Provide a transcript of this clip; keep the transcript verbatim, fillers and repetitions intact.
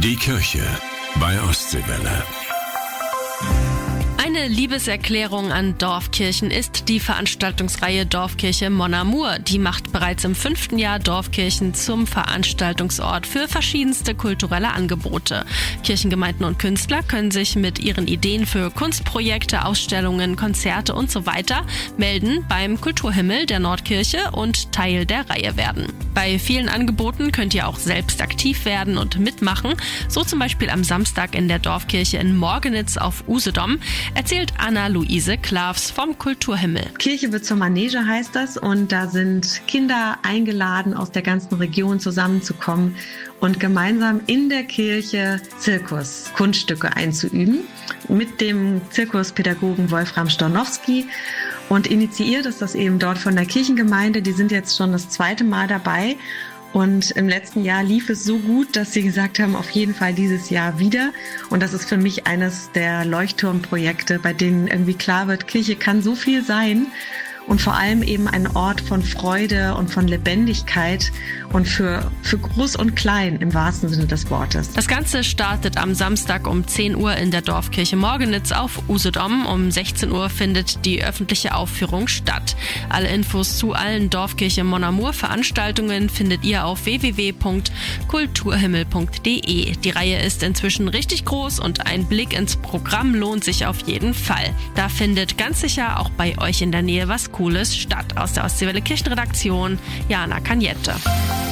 Die Kirche bei Ostseewelle. Eine Liebeserklärung an Dorfkirchen ist die Veranstaltungsreihe Dorfkirche Mon Amour. Die macht bereits im fünften Jahr Dorfkirchen zum Veranstaltungsort für verschiedenste kulturelle Angebote. Kirchengemeinden und Künstler können sich mit ihren Ideen für Kunstprojekte, Ausstellungen, Konzerte und so weiter melden beim Kulturhimmel der Nordkirche und Teil der Reihe werden. Bei vielen Angeboten könnt ihr auch selbst aktiv werden und mitmachen, so zum Beispiel am Samstag in der Dorfkirche in Morgenitz auf Usedom, erzählt Anna-Luise Klavs vom Kulturhimmel. Kirche wird zur Manege heißt das, und da sind Kinder eingeladen, aus der ganzen Region zusammenzukommen und gemeinsam in der Kirche Zirkus, Kunststücke einzuüben mit dem Zirkuspädagogen Wolfram Stornowski. Und initiiert ist das eben dort von der Kirchengemeinde. Die sind jetzt schon das zweite Mal dabei. Und im letzten Jahr lief es so gut, dass sie gesagt haben, auf jeden Fall dieses Jahr wieder. Und das ist für mich eines der Leuchtturmprojekte, bei denen irgendwie klar wird, Kirche kann so viel sein. Und vor allem eben ein Ort von Freude und von Lebendigkeit und für, für Groß und Klein im wahrsten Sinne des Wortes. Das Ganze startet am Samstag um zehn Uhr in der Dorfkirche Morgenitz auf Usedom. Um sechzehn Uhr findet die öffentliche Aufführung statt. Alle Infos zu allen Dorfkirche Mon Amour Veranstaltungen findet ihr auf w w w punkt kulturhimmel punkt d e. Die Reihe ist inzwischen richtig groß und ein Blick ins Programm lohnt sich auf jeden Fall. Da findet ganz sicher auch bei euch in der Nähe was Cooles statt. Aus der Ostseewelle Kirchenredaktion, Jana Kaniette.